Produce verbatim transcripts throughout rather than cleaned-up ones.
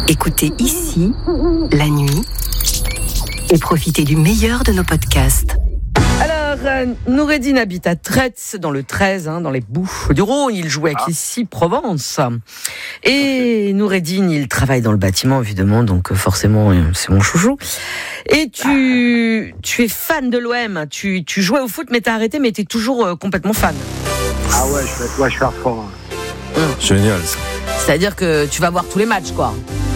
Écoutez ici, la nuit, et profitez du meilleur de nos podcasts. Alors, euh, Noureddin habite à Tretz, dans le treize, hein, dans les Bouches du Rhône. Il joue avec Ah. ici Provence. Et Noureddin, il travaille dans le bâtiment, évidemment, donc euh, forcément, euh, c'est mon chouchou. Et tu, tu es fan de l'O M. Tu, tu jouais au foot, mais t'as arrêté, mais t'es toujours euh, complètement fan. Ah ouais, je suis, ouais, je suis à fond. Génial ça. C'est-à-dire que tu vas voir tous les matchs, quoi.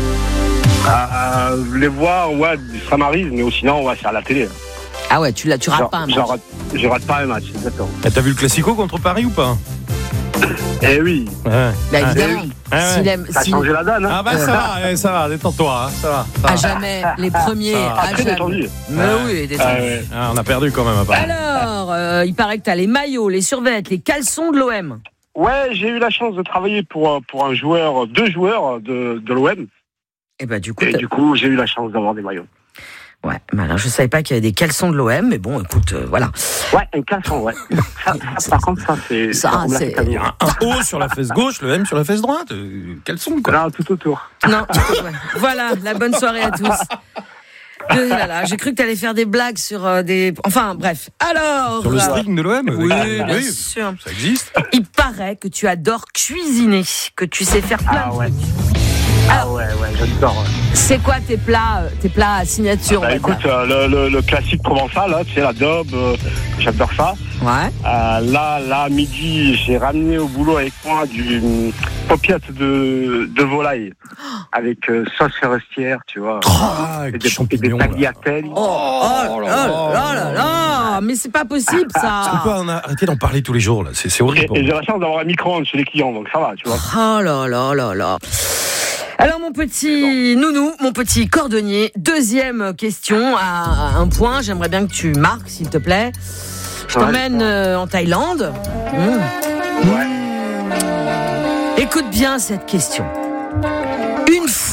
Euh, les voir, ouais, ça m'arrive, mais sinon, ouais, c'est à la télé. Ah ouais, tu, la, tu rates Genre, pas un match. je rate, je rate pas un match, exactement. Et t'as vu le Classico contre Paris ou pas? Eh oui, Ouais. Bah, Ah, évidemment. Ah ouais. S'il aime, ça a s'il- changé la donne. Hein. Ah bah ça va, eh, ça va, détends-toi, hein, ça va. Ça à va. jamais, les premiers, Ça va. à Très jamais. détendu. Mais Ouais. oui, détendu. Ah ouais. Ah, on a perdu quand même à Paris. Alors, euh, il paraît que tu as les maillots, les survêtements, les caleçons de l'O M. Ouais, j'ai eu la chance de travailler pour, euh, pour un joueur, deux joueurs de, de l'O M. Et bah du coup, Et t'as- du coup, j'ai eu la chance d'avoir des maillots. ouais, mais alors, je savais pas qu'il y avait des caleçons de l'O M, mais bon, écoute, euh, voilà. Ouais, un caleçon, ouais. Ça, ça, par contre, ça, c'est... Ça, on me l'a c'est- fait cadeau. Il y a un, un O sur la fesse gauche, le M sur la fesse droite. Euh, Quels sont quoi? Là, tout autour. Non, ouais. Voilà, la bonne soirée à tous. De- là, là, j'ai cru que tu allais faire des blagues sur euh, des... Enfin, bref. Alors... Sur le euh, string de l'O M? Oui, euh, bien oui, sûr. ça existe. Il paraît que tu adores cuisiner, que tu sais faire plein Ah de ouais. trucs. Ah ouais, ouais, j'adore. Ouais. C'est quoi tes plats, euh, tes plats à signature, Bah, on va écoute, dire. euh, le, le, le classique provençal, hein, tu sais, la daube, euh, j'adore ça. Ouais. Euh, là, là, à midi, j'ai ramené au boulot avec moi du hum, paupiette de, de volaille avec euh, sauce forestière, tu vois. Ah, et avec des, et des champignons. là. tagliatelles. Oh, oh, là là là là, mais c'est pas possible Est-ce qu'on peut ça. en arrêter d'en parler tous les jours là? C'est c'est Et, horrible. pour et moi. j'ai la chance d'avoir un micro-ondes chez les clients, donc ça va, tu vois. Oh là là là là. Alors mon petit nounou, mon petit cordonnier, deuxième question à un point. J'aimerais bien que tu marques, s'il te plaît. Je Ouais, t'emmène euh, en Thaïlande. Mmh. Ouais. Écoute bien cette question. Une fois